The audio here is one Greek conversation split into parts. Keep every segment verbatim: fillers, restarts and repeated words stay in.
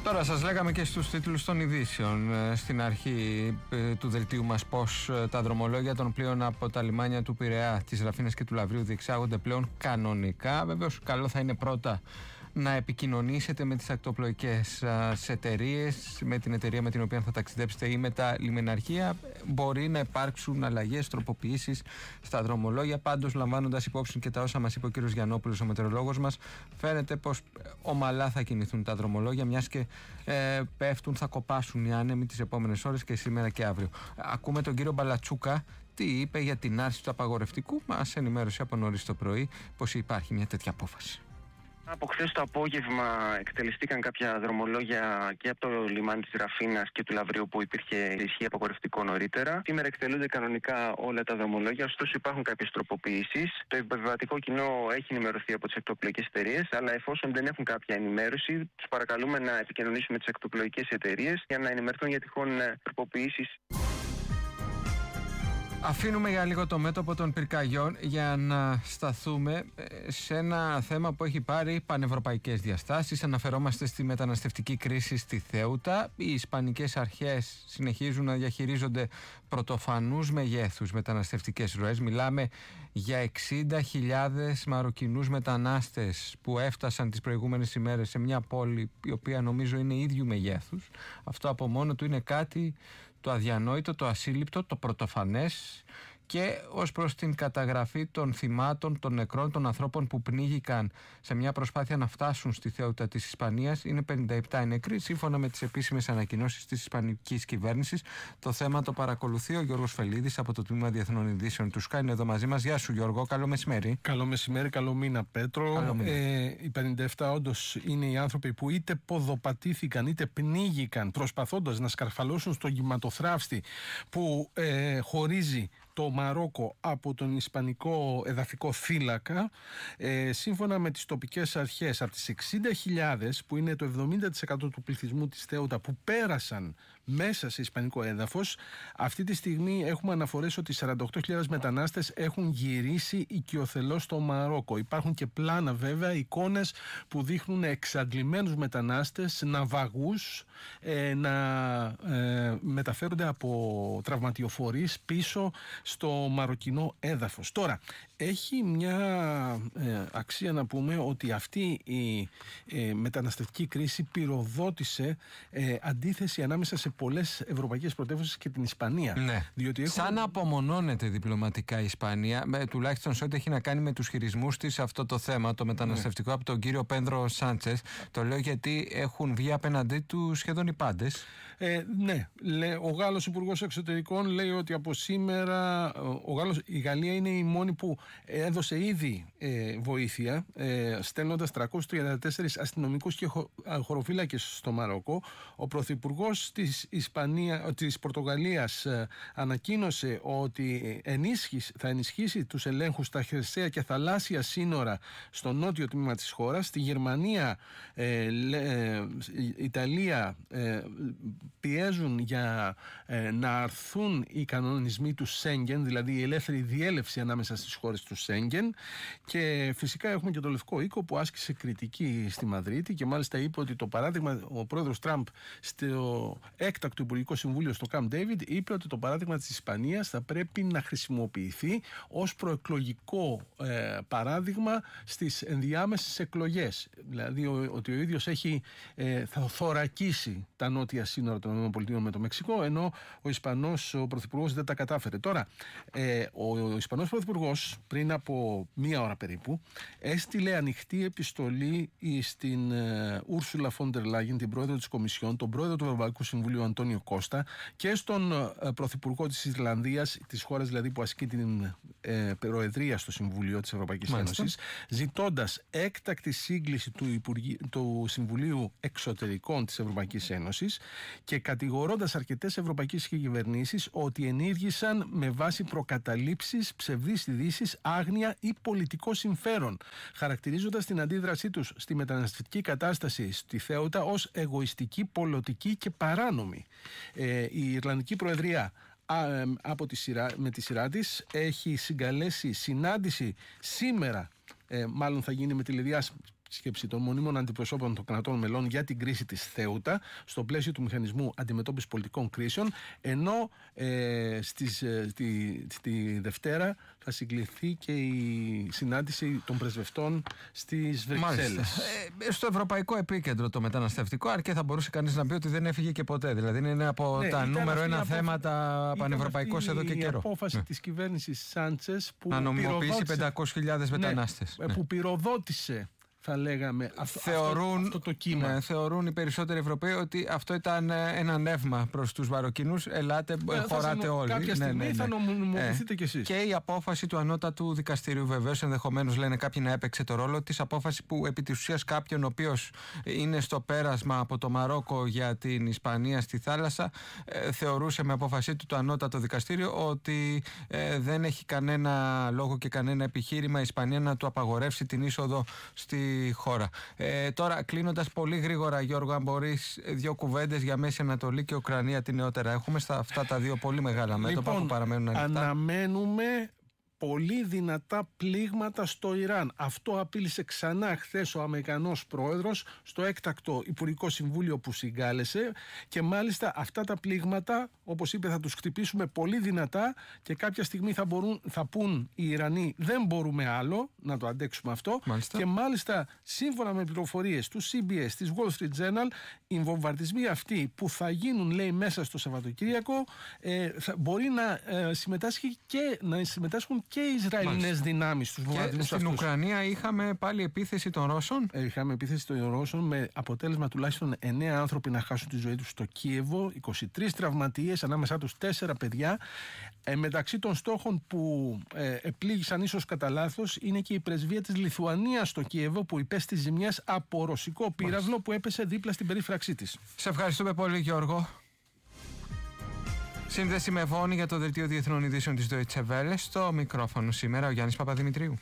Τώρα σας λέγαμε και στους τίτλους των ειδήσεων στην αρχή του δελτίου μας πως τα δρομολόγια των πλοίων από τα λιμάνια του Πειραιά, της Ραφίνας και του Λαβρίου διεξάγονται πλέον κανονικά. Βεβαίως καλό θα είναι πρώτα να επικοινωνήσετε με τις ακτοπλοϊκές εταιρείες, με την εταιρεία με την οποία θα ταξιδέψετε ή με τα λιμεναρχεία. Μπορεί να υπάρξουν αλλαγές, τροποποιήσεις στα δρομολόγια. Πάντως, λαμβάνοντας υπόψη και τα όσα μας είπε ο κύριος Γιαννόπουλος, ο μετεωρολόγος μας, φαίνεται πως ομαλά θα κινηθούν τα δρομολόγια, μιας και ε, πέφτουν, θα κοπάσουν οι άνεμοι τις επόμενες ώρες και σήμερα και αύριο. Ακούμε τον κύριο Μπαλατσούκα. Τι είπε για την άρση του απαγορευτικού? Μας ενημέρωσε από νωρίς το πρωί πως υπάρχει μια τέτοια απόφαση. Από χθες το απόγευμα εκτελεστήκαν κάποια δρομολόγια και από το λιμάνι της Ραφίνας και του Λαβρίου που υπήρχε ισχύ απαγορευτικό νωρίτερα. Σήμερα εκτελούνται κανονικά όλα τα δρομολόγια, ωστόσο υπάρχουν κάποιες τροποποιήσεις. Το επιβατικό κοινό έχει ενημερωθεί από τις ακτοπλοϊκές εταιρείες, αλλά εφόσον δεν έχουν κάποια ενημέρωση, τους παρακαλούμε να επικοινωνήσουν με τις ακτοπλοϊκές εταιρείες για να ενημερωθούν για τυχόν τροποποιήσεις. Αφήνουμε για λίγο το μέτωπο των πυρκαγιών για να σταθούμε σε ένα θέμα που έχει πάρει πανευρωπαϊκές διαστάσεις. Αναφερόμαστε στη μεταναστευτική κρίση στη Θέουτα. Οι ισπανικές αρχές συνεχίζουν να διαχειρίζονται πρωτοφανούς μεγέθους μεταναστευτικές ροές. Μιλάμε για εξήντα χιλιάδες Μαροκινούς μετανάστες που έφτασαν τις προηγούμενες ημέρες σε μια πόλη η οποία νομίζω είναι ίδιου μεγέθους. Αυτό από μόνο του είναι κάτι το αδιανόητο, το ασύλληπτο, το πρωτοφανές, και ως προς την καταγραφή των θυμάτων, των νεκρών, των ανθρώπων που πνίγηκαν σε μια προσπάθεια να φτάσουν στη Θέουτα της Ισπανίας, είναι πενήντα επτά οι νεκροί, σύμφωνα με τις επίσημες ανακοινώσεις της ισπανικής κυβέρνησης. Το θέμα το παρακολουθεί ο Γιώργος Φελίδης από το Τμήμα Διεθνών Ειδήσεων του ΣΚΑ. Είναι εδώ μαζί μας. Γεια σου Γιώργο, καλό μεσημέρι. Καλό μεσημέρι, καλό μήνα Πέτρο. Καλό μήνα. Ε, οι πενήντα επτά όντως είναι οι άνθρωποι που είτε ποδοπατήθηκαν είτε πνίγηκαν προσπαθώντας να σκαρφαλώσουν στον κυματοθράφστη που ε, χωρίζει το Μαρόκο από τον Ισπανικό εδαφικό θύλακα. Ε, σύμφωνα με τις τοπικές αρχές, από τις εξήντα χιλιάδες που είναι το εβδομήντα τοις εκατό του πληθυσμού της Θέουτα που πέρασαν μέσα σε Ισπανικό έδαφος, αυτή τη στιγμή έχουμε αναφορές ότι σαράντα οκτώ χιλιάδες μετανάστες έχουν γυρίσει οικειοθελώς στο Μαρόκο. Υπάρχουν και πλάνα, βέβαια, εικόνες που δείχνουν εξαντλημένους μετανάστες, ναυαγούς ε, να ε, μεταφέρονται από τραυματιοφορείς πίσω στο μαροκινό έδαφος. Τώρα, έχει μια ε, αξία να πούμε ότι αυτή η ε, μεταναστευτική κρίση πυροδότησε ε, αντίθεση ανάμεσα σε πολλές ευρωπαϊκές πρωτεύουσες και την Ισπανία. Ναι. Διότι έχουν... Σαν να απομονώνεται διπλωματικά η Ισπανία, με, τουλάχιστον σε ό,τι έχει να κάνει με τους χειρισμούς της αυτό το θέμα, το μεταναστευτικό, ναι, από τον κύριο Πένδρο Σάντσες. Το λέω γιατί έχουν βγει απέναντί του σχεδόν οι πάντες. Ε, ναι, λέ, ο Γάλλος Υπουργός Εξωτερικών λέει ότι από σήμερα ο Γάλλος, η Γαλλία είναι η μόνη που έδωσε ήδη ε, βοήθεια, ε, στέλνοντας τριακόσιους τριάντα τέσσερις αστυνομικούς και χο, χωροφύλακες στο Μαρόκο. Ο Πρωθυπουργός της, Ισπανία, της Πορτογαλίας ε, ανακοίνωσε ότι ενίσχυση, θα ενισχύσει τους ελέγχους στα χερσαία και θαλάσσια σύνορα στο νότιο τμήμα της χώρας. Στη Γερμανία, ε, ε, Ιταλία ε, πιέζουν για ε, να αρθούν οι κανονισμοί του Σέγγεν, δηλαδή η ελεύθερη διέλευση ανάμεσα στις χώρες του Σέγγεν. Και φυσικά έχουμε και το Λευκό Οίκο που άσκησε κριτική στη Μαδρίτη και μάλιστα είπε ότι το παράδειγμα, ο πρόεδρος Τραμπ στο έκτακτο Υπουργικό Συμβούλιο στο Camp David είπε ότι το παράδειγμα της Ισπανίας θα πρέπει να χρησιμοποιηθεί ως προεκλογικό ε, παράδειγμα στις ενδιάμεσες εκλογές. Δηλαδή ο, ότι ο ίδιος έχει, ε, θα θωρακίσει τα νότια σύνορα των ΗΠΑ με το Μεξικό, ενώ ο Ισπανός ο Πρωθυπουργός δεν τα κατάφερε. Τώρα, ε, ο, ο Ισπανός Πρωθυπουργός πριν από μία ώρα περίπου έστειλε ανοιχτή επιστολή στην Ούρσουλα Φόντερ Λάγεν, την πρόεδρο της Κομισιόν, τον πρόεδρο του Ευρωπαϊκού Συμβουλίου Αντώνιο Κώστα και στον ε, Πρωθυπουργό της Ιρλανδίας, της χώρας δηλαδή που ασκεί την ε, προεδρία στο Συμβουλίο της Ευρωπαϊκής Ένωσης, ζητώντας έκτακτη σύγκληση του, Υπουργή, του Συμβουλίου Εξωτερικών της Ευρωπαϊκής Ένωσης και κατηγορώντας αρκετές ευρωπαϊκές κυβερνήσεις ότι ενήργησαν με βάση προκαταλήψεις, ψευδείς ειδήσεις, άγνοια ή πολιτικό συμφέρον, χαρακτηρίζοντας την αντίδρασή τους στη μεταναστευτική κατάσταση στη Θέουτα ως εγωιστική, πολιτική και παράνομη. Ε, η Ιρλανδική Προεδρία από τη σειρά, με τη σειρά της έχει συγκαλέσει συνάντηση σήμερα, ε, μάλλον θα γίνει με τηλεδιάσ... διάσκεψη των μονίμων αντιπροσώπων των κρατών μελών για την κρίση της Θέουτα στο πλαίσιο του Μηχανισμού Αντιμετώπισης Πολιτικών Κρίσεων, ενώ ε, στις, ε, στη, στη Δευτέρα θα συγκληθεί και η συνάντηση των πρεσβευτών στις Βρυξέλλες. Ε, στο ευρωπαϊκό επίκεντρο το μεταναστευτικό, αρκεί θα μπορούσε κανείς να πει ότι δεν έφυγε και ποτέ. Δηλαδή είναι από ναι, τα νούμερο ένα απόφα... θέματα πανευρωπαϊκός εδώ και καιρό. Η απόφαση ναι. της κυβέρνησης Σάντσες που να νομιμοποιήσει πεντακόσιες χιλιάδες μετανάστες. Ναι, ναι. Που πυροδότησε, θα λέγαμε, αυτό, θεωρούν, αυτό, αυτό το κύμα. Ναι, θεωρούν οι περισσότεροι Ευρωπαίοι ότι αυτό ήταν ένα νεύμα προς τους Μαροκινούς. Ελάτε, ε, χωράτε θα, όλοι. Κάποια στιγμή ναι, ναι, ναι. θα νομιμοποιηθείτε ε, κι εσείς. Και η απόφαση του Ανώτατου Δικαστηρίου, βεβαίως, ενδεχομένως λένε κάποιοι να έπαιξε το ρόλο της. Απόφαση που επί της ουσίας κάποιον ο οποίος είναι στο πέρασμα από το Μαρόκο για την Ισπανία στη θάλασσα, ε, θεωρούσε με απόφασή του το Ανώτατο Δικαστήριο ότι ε, δεν έχει κανένα λόγο και κανένα επιχείρημα η Ισπανία να του απαγορεύσει την είσοδο στη χώρα. Ε, τώρα, κλείνοντας πολύ γρήγορα, Γιώργο, αν μπορείς, δύο κουβέντες για Μέση Ανατολή και Ουκρανία τη νεότερα. Έχουμε στα αυτά τα δύο πολύ μεγάλα μέτωπα λοιπόν, που παραμένουν ανοιχτά. Αναμένουμε πολύ δυνατά πλήγματα στο Ιράν. Αυτό απείλησε ξανά χθες ο Αμερικανός πρόεδρος στο έκτακτο Υπουργικό Συμβούλιο που συγκάλεσε, και μάλιστα αυτά τα πλήγματα, όπως είπε, θα τους χτυπήσουμε πολύ δυνατά και κάποια στιγμή θα, μπορούν, θα πούν οι Ιρανοί δεν μπορούμε άλλο να το αντέξουμε αυτό. Μάλιστα. Και μάλιστα σύμφωνα με πληροφορίες του σι μπι ες, της Wall Street Journal, οι βομβαρδισμοί αυτοί που θα γίνουν, λέει, μέσα στο Σαββατοκύριακο, ε, θα, μπορεί να, ε, συμμετάσχει και, να συμμετάσχουν και οι Ισραηλινές δυνάμεις στους βομβαρδισμούς αυτούς. Στην Ουκρανία είχαμε πάλι επίθεση των Ρώσων. Ε, είχαμε επίθεση των Ρώσων με αποτέλεσμα τουλάχιστον εννέα άνθρωποι να χάσουν τη ζωή τους στο Κίεβο, είκοσι τρεις τραυματίες, ανάμεσά τους τέσσερα παιδιά. Ε, μεταξύ των στόχων που ε, επλήγησαν ίσως κατά λάθος είναι και η πρεσβεία της Λιθουανίας στο Κίεβο, που υπέστη ζημιές από ρωσικό πύραυλο που έπεσε δίπλα στην περίφραξή της. Σε ευχαριστούμε πολύ, Γιώργο. Σύνδεση με Βόνη για το Δελτίο Διεθνών Ειδήσεων της Deutsche Welle. Στο μικρόφωνο σήμερα ο Γιάννης Παπαδημητρίου.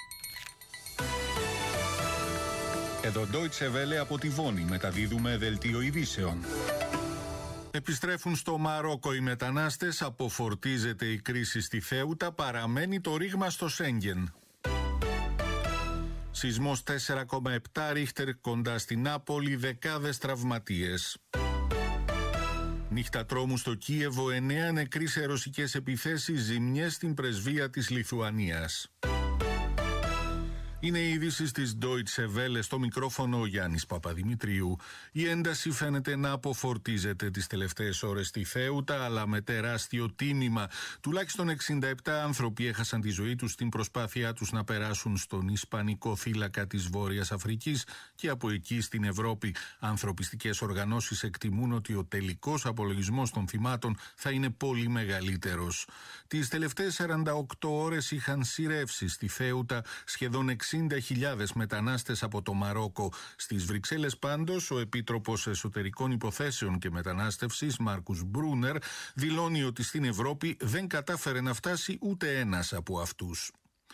Εδώ Deutsche Welle από τη Βόνη μεταδίδουμε Δελτίο Ειδήσεων. Επιστρέφουν στο Μαρόκο οι μετανάστες, αποφορτίζεται η κρίση στη Θέουτα, παραμένει το ρήγμα στο Σέγγεν. Σεισμός τέσσερα κόμμα επτά ρίχτερ κοντά στην Νάπολη, δεκάδες τραυματίες. Νύχτα τρόμου στο Κίεβο, εννέα νεκροί σε ρωσικές επιθέσεις, ζημιές στην πρεσβεία της Λιθουανίας. Είναι οι ειδήσεις της Deutsche Welle, στο μικρόφωνο ο Γιάννης Παπαδημητρίου. Η ένταση φαίνεται να αποφορτίζεται τις τελευταίες ώρες στη Θέουτα, αλλά με τεράστιο τίμημα. Τουλάχιστον εξήντα επτά άνθρωποι έχασαν τη ζωή τους στην προσπάθειά τους να περάσουν στον Ισπανικό θύλακα της Βόρειας Αφρικής και από εκεί στην Ευρώπη. Ανθρωπιστικές οργανώσεις εκτιμούν ότι ο τελικός απολογισμός των θυμάτων θα είναι πολύ μεγαλύτερος. Τις τελευταίες σαράντα οκτώ ώρες είχαν σειρεύσει στη Θέουτα σχεδόν εξήντα χιλιάδες μετανάστες από το Μαρόκο. Στις Βρυξέλλες πάντως, ο Επίτροπος Εσωτερικών Υποθέσεων και Μετανάστευσης, Μάρκους Μπρούνερ, δηλώνει ότι στην Ευρώπη δεν κατάφερε να φτάσει ούτε ένας από αυτούς.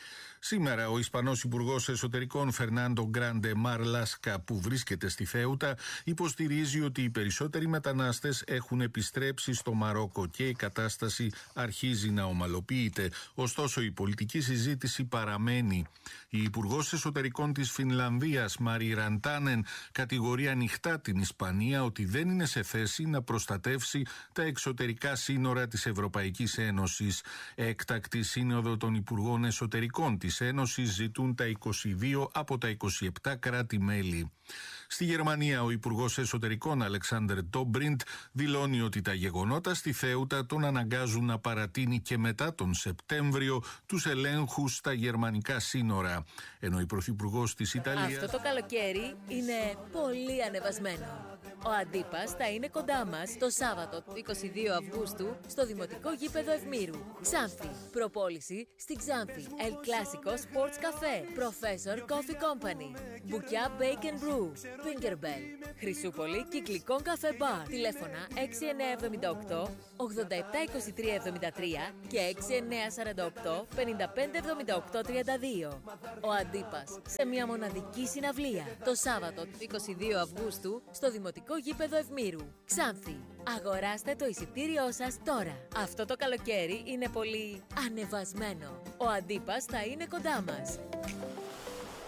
Σήμερα ο Ισπανός Υπουργός Εσωτερικών Φερνάντο Γκράντε Μαρλάσκα, που βρίσκεται στη Θέουτα, υποστηρίζει ότι οι περισσότεροι μετανάστες έχουν επιστρέψει στο Μαρόκο και η κατάσταση αρχίζει να ομαλοποιείται. Ωστόσο η πολιτική συζήτηση παραμένει. Η Υπουργός Εσωτερικών της Φινλανδίας, Μαρι Ραντάνεν, κατηγορεί ανοιχτά την Ισπανία ότι δεν είναι σε θέση να προστατεύσει τα εξωτερικά σύνορα της Ευρωπαϊκής Ένωσης. Έκτακτη σύνοδο των Υπουργών Εσωτερικών της Ένωσης ζητούν τα είκοσι δύο από τα είκοσι επτά κράτη-μέλη. Στη Γερμανία, ο Υπουργός Εσωτερικών Αλεξάντερ Ντόμπριντ δηλώνει ότι τα γεγονότα στη Θέουτα τον αναγκάζουν να παρατείνει και μετά τον Σεπτέμβριο τους ελέγχους στα γερμανικά σύνορα. Ενώ η Πρωθυπουργός της Ιταλίας... Αυτό το καλοκαίρι είναι πολύ ανεβασμένο. Ο Αντίπας θα είναι κοντά μας το Σάββατο είκοσι δύο Αυγούστου στο Δημοτικό Γήπεδο Ευμήρου. Ξάνθη. Προπόληση στη Ξάνθη. El Clásico Sports Café. Professor Coffee Company. Μπουκιά Bake and Brew. Fingerbell. Χρυσούπολη Κυκλικών Καφέ Μπαρ. Τηλέφωνα έξι εννιά εβδομήντα οκτώ ογδόντα επτά είκοσι τρία εβδομήντα τρία και έξι εννιά σαράντα οκτώ πενήντα πέντε εβδομήντα οκτώ τριάντα δύο. Ο Αντίπας σε μια μοναδική συναυλία το Σάββατο είκοσι δύο Αυγούστου στο Δημοτικό Γήπεδο Ευμήρου. Ξάνθη. Αγοράστε το εισιτήριό σας τώρα. Αυτό το καλοκαίρι είναι πολύ ανεβασμένο. Ο Αντίπας θα είναι κοντά μας.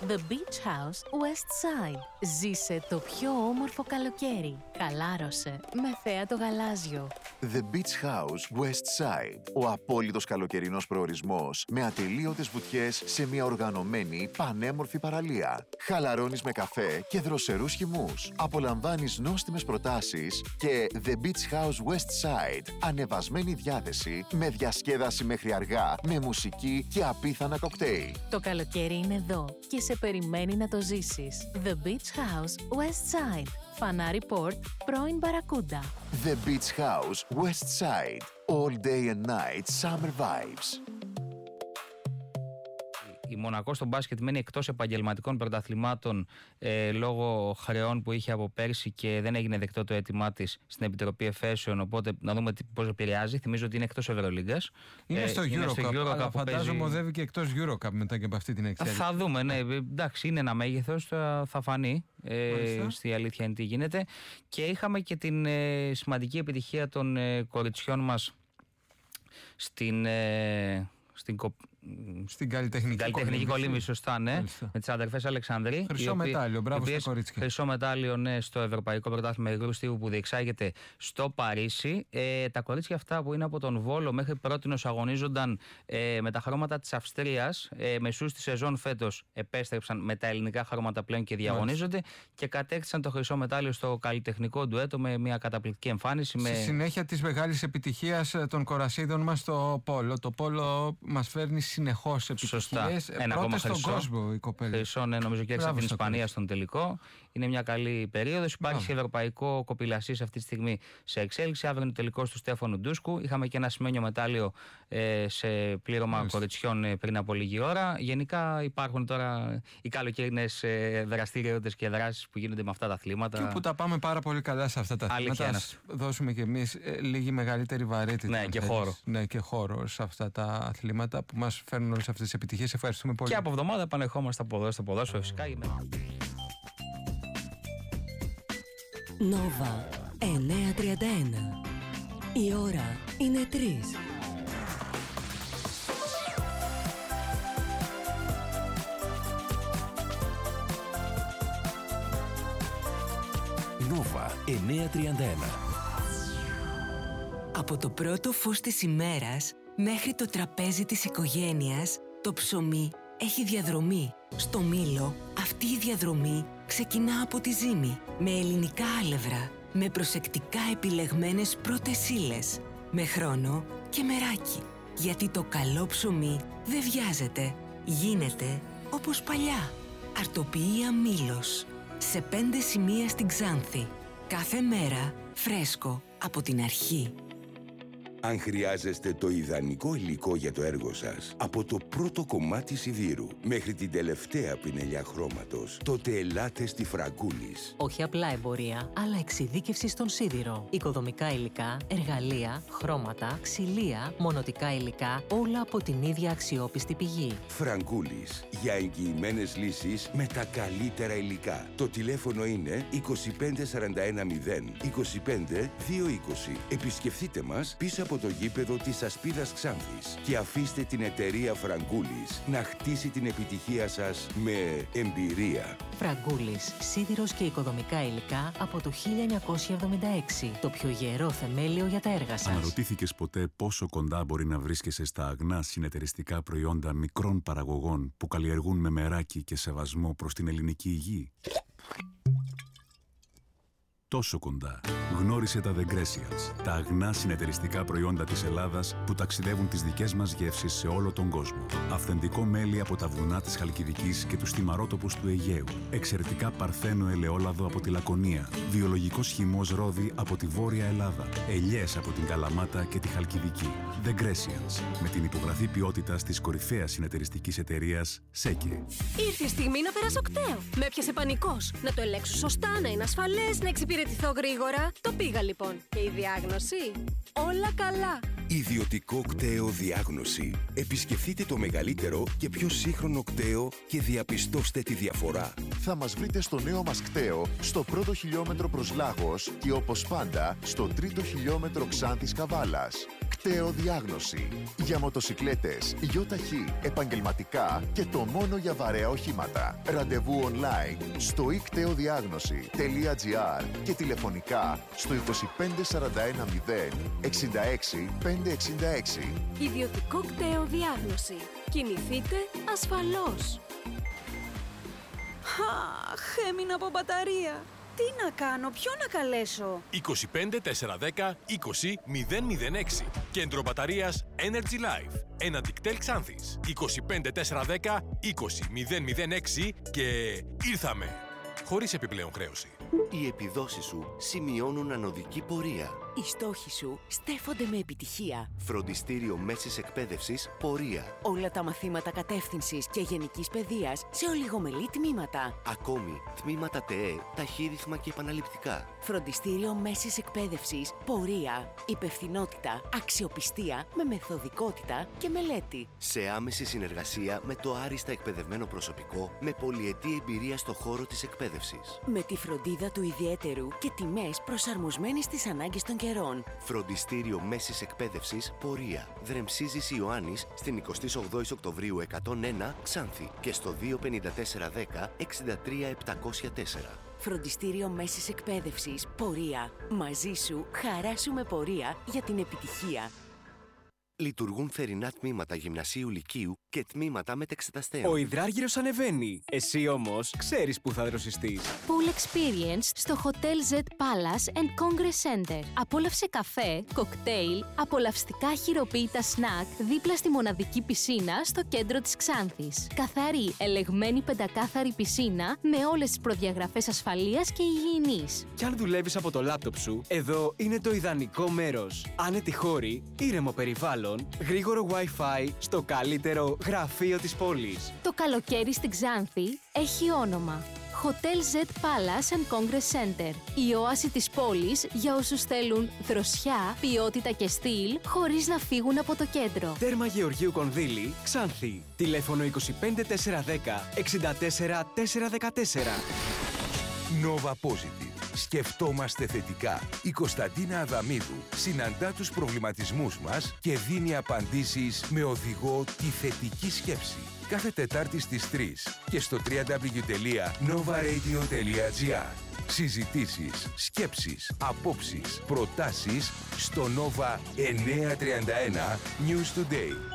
The Beach House West Side. Ζήσε το πιο όμορφο καλοκαίρι. Χαλάρωσε με θέα το γαλάζιο. The Beach House West Side. Ο απόλυτος καλοκαιρινός προορισμός με ατελείωτες βουτιές σε μια οργανωμένη, πανέμορφη παραλία. Χαλαρώνεις με καφέ και δροσερούς χυμούς. Απολαμβάνεις νόστιμες προτάσεις και The Beach House West Side. Ανεβασμένη διάθεση με διασκέδαση μέχρι αργά, με μουσική και απίθανα κοκτέιλ. Το καλοκαίρι είναι εδώ και σε περιμένει να το ζήσεις. The Beach House West Side. Φανάρι Port, πρώην Μπαρακούντα. The Beach House West Side. All day and night summer vibes. Η Μονακό στο μπάσκετ μένει εκτός επαγγελματικών πρωταθλημάτων ε, λόγω χρεών που είχε από πέρσι και δεν έγινε δεκτό το αίτημά της στην Επιτροπή Εφέσεων. Οπότε να δούμε πώς επηρεάζει. Θυμίζω ότι είναι εκτός Ευρωλίγκας. Είναι, ε, στο είναι Eurocup, στο Eurocup, αλλά φαντάζομαι παίζει... οδεύει και εκτός Eurocup μετά και από αυτή την εξέλιξη. Θα δούμε, ναι. Εντάξει, είναι ένα μέγεθος, θα, θα φανεί. Ε, στη αλήθεια είναι τι γίνεται. Και είχαμε και την ε, σημαντική επιτυχία των ε, κοριτσιών μας στην... Ε, στην κο... Στην καλλιτεχνική, καλλιτεχνική κολύμβηση, σωστά, ναι. Μάλιστα. Με τις αδερφές Αλεξανδρή. Χρυσό μετάλλιο, μπράβο στα κορίτσια. Χρυσό μετάλλιο, ναι, στο Ευρωπαϊκό Πρωτάθλημα Υγρού Στίβου που διεξάγεται στο Παρίσι. Ε, τα κορίτσια αυτά που είναι από τον Βόλο μέχρι πρότινος αγωνίζονταν ε, με τα χρώματα της Αυστρίας. Ε, μεσούς τη σεζόν φέτος επέστρεψαν με τα ελληνικά χρώματα πλέον και διαγωνίζονται. Μάλιστα. Και κατέκτησαν το χρυσό μετάλλιο στο καλλιτεχνικό ντουέτο με μια καταπληκτική εμφάνιση. Στη με... συνέχεια της μεγάλης επιτυχίας των κορασίδων μας στο πόλο. Το πόλο μας φέρνει συνεχώς επιτυχίες. Πρώτες στον κόσμο οι κοπέλες. Χρυσό, ναι, νομίζω και έξω την Ισπανία στον τελικό. Είναι μια καλή περίοδος. Υπάρχει ευρωπαϊκό κοπηλασίς αυτή τη στιγμή σε εξέλιξη. Αύριο είναι το τελικό του Στέφανου Ντούσκου. Είχαμε και ένα σημαίνιο μετάλλιο ε, σε πλήρωμα Μάλιστα. κοριτσιών ε, πριν από λίγη ώρα. Γενικά υπάρχουν τώρα οι καλοκαιρινές ε, δραστηριότητες και δράσεις που γίνονται με αυτά τα αθλήματα. Και που τα πάμε πάρα πολύ καλά σε αυτά τα αθλήματα. Ας δώσουμε κι εμείς ε, λίγη μεγαλύτερη βαρύτητα. Ναι, και χώρο. Ναι, και χώρο σε αυτά τα αθλήματα που μας φέρνουν όλες αυτές τις επιτυχίες. Ευχαριστούμε πολύ. Και από εβδομάδα επανερχόμαστε από στο ποδόσφαιρο φυσικά. Νόβα εννιακόσια τριάντα ένα. Η ώρα είναι τρεις. Νόβα εννιακόσια τριάντα ένα. Από το πρώτο φως της ημέρας μέχρι το τραπέζι της οικογένειας, το ψωμί έχει διαδρομή. Στο Μήλο αυτή η διαδρομή ξεκινά από τη ζύμη, με ελληνικά άλευρα, με προσεκτικά επιλεγμένες πρώτες ύλες, με χρόνο και μεράκι. Γιατί το καλό ψωμί δεν βιάζεται, γίνεται όπως παλιά. Αρτοποιία Μήλος, σε πέντε σημεία στην Ξάνθη. Κάθε μέρα φρέσκο από την αρχή. Αν χρειάζεστε το ιδανικό υλικό για το έργο σας, από το πρώτο κομμάτι σιδήρου μέχρι την τελευταία πινελιά χρώματος, τότε ελάτε στη Φραγκούλης. Όχι απλά εμπορία, αλλά εξειδίκευση στον σίδηρο. Οικοδομικά υλικά, εργαλεία, χρώματα, ξυλία, μονοτικά υλικά, όλα από την ίδια αξιόπιστη πηγή. Φραγκούλης, για εγγυημένες λύσεις με τα καλύτερα υλικά. Το τηλέφωνο είναι είκοσι πέντε σαράντα ένα μηδέν είκοσι πέντε δύο είκοσι. Επισκεφτείτε μας πίσω από το γήπεδο της Ασπίδας Ξάνθης και αφήστε την εταιρεία Φραγκούλης να χτίσει την επιτυχία σας με εμπειρία. Φραγκούλης, σίδηρος και οικοδομικά υλικά από το χίλια εννιακόσια εβδομήντα έξι. Το πιο γερό θεμέλιο για τα έργα σας. Αναρωτήθηκες ποτέ πόσο κοντά μπορεί να βρίσκεσαι στα αγνά συνεταιριστικά προϊόντα μικρών παραγωγών που καλλιεργούν με μεράκι και σεβασμό προς την ελληνική υγεία? Τόσο κοντά. Γνώρισε τα The Grecians, τα αγνά συνεταιριστικά προϊόντα της Ελλάδας που ταξιδεύουν τις δικές μας γεύσεις σε όλο τον κόσμο. Αυθεντικό μέλι από τα βουνά της Χαλκιδικής και τους θυμαρότοπους του Αιγαίου. Εξαιρετικά παρθένο ελαιόλαδο από τη Λακωνία. Βιολογικός χυμός ρόδι από τη Βόρεια Ελλάδα. Ελιές από την Καλαμάτα και τη Χαλκιδική. The Grecians, με την υπογραφή ποιότητας της κορυφαίας συνεταιριστικής εταιρείας ΣΕΚΕ. Ήρθε η στιγμή να περάσω κταίο. Με έπιασε πανικός. Να το ελέγξω σωστά, να είναι ασφαλές, να εξυπηρετηθώ γρήγορα. Το πήγα λοιπόν. Και η διάγνωση? Όλα καλά. Ιδιωτικό κταίο διάγνωση. Επισκεφτείτε το μεγαλύτερο και πιο σύγχρονο κταίο και διαπιστώστε τη διαφορά. Θα μας βρείτε στο νέο μας κταίο, στο πρώτο χιλιόμετρο προς Λάγος και όπως πάντα στο τρίτο χιλιόμετρο Ξάνθης Καβάλας. Κταίο Διάγνωση. Για μοτοσικλέτες, γιοταχή, επαγγελματικά και το μόνο για βαρέα οχήματα. Ραντεβού online στο ikteudiagnosi τελεία gr και τηλεφωνικά στο είκοσι πέντε σαράντα ένα μηδέν εξήντα έξι πεντακόσια εξήντα έξι. Ιδιωτικό Κταίο Διάγνωση. Κινηθείτε ασφαλώς. Αχ, έμεινα από μπαταρία. Τι να κάνω, ποιον να καλέσω? είκοσι πέντε τετρακόσια δέκα είκοσι μηδέν μηδέν έξι. Κέντρο μπαταρίας Energy Life. Ένα Ticktel Xanthis. είκοσι πέντε τετρακόσια δέκα είκοσι μηδέν μηδέν έξι και ήρθαμε. Χωρίς επιπλέον χρέωση. Οι επιδόσεις σου σημειώνουν ανωδική πορεία. Οι στόχοι σου στέφονται με επιτυχία. Φροντιστήριο Μέσης Εκπαίδευσης Πορεία. Όλα τα μαθήματα κατεύθυνσης και γενικής παιδείας σε ολιγομελή τμήματα. Ακόμη, τμήματα ΤΕΕ, ταχύρυθμα και επαναληπτικά. Φροντιστήριο Μέσης Εκπαίδευσης Πορεία. Υπευθυνότητα, αξιοπιστία με μεθοδικότητα και μελέτη. Σε άμεση συνεργασία με το άριστα εκπαιδευμένο προσωπικό με πολυετή εμπειρία στο χώρο της εκπαίδευσης. Με τη φροντίδα του ιδιαίτερου και τιμές προσαρμοσμένες στις ανάγκες των καιρών. Φροντιστήριο Μέσης Εκπαίδευσης Πορεία. Δρεμσίζης Ιωάννης στην εικοστή όγδοη Οκτωβρίου εκατόν ένα Ξάνθη και στο δύο πέντε τέσσερα δέκα εξήντα τρία επτακόσια τέσσερα. Φροντιστήριο Μέσης Εκπαίδευσης Πορεία. Μαζί σου, χαρά σου με πορεία για την επιτυχία. Λειτουργούν θερινά τμήματα γυμνασίου λυκείου και τμήματα μετεξεταστέων. Ο υδράργυρος ανεβαίνει. Εσύ όμως ξέρεις που θα δροσιστείς. Pool Experience στο Hotel Z Palace and Congress Center. Απόλαυσε καφέ, κοκτέιλ, απολαυστικά χειροποίητα σνακ δίπλα στη μοναδική πισίνα στο κέντρο της Ξάνθης. Καθαρή, ελεγμένη πεντακάθαρη πισίνα με όλες τις προδιαγραφές ασφαλείας και υγιεινής. Κι αν δουλεύεις από το λάπτοπ σου, εδώ είναι το ιδανικό μέρος. Άνετη χώρη, ήρεμο περιβάλλον, γρήγορο Wi-Fi στο καλύτερο γραφείο της πόλης. Το καλοκαίρι στην Ξάνθη έχει όνομα. Hotel Z Palace and Congress Center. Η όαση της πόλης για όσους θέλουν δροσιά, ποιότητα και στυλ χωρίς να φύγουν από το κέντρο. Τέρμα Γεωργίου Κονδύλη, Ξάνθη. Τηλέφωνο είκοσι πέντε τετρακόσια δέκα εξήντα τέσσερα τετρακόσια δεκατέσσερα. Nova Positive. Σκεφτόμαστε θετικά. Η Κωνσταντίνα Αδαμίδου συναντά τους προβληματισμούς μας και δίνει απαντήσεις με οδηγό τη θετική σκέψη. Κάθε Τετάρτη στις τρεις και στο double-u double-u double-u τελεία nova radio τελεία gr. Συζητήσεις, σκέψεις, απόψεις, προτάσεις στο Nova εννιακόσια τριάντα ένα News Today.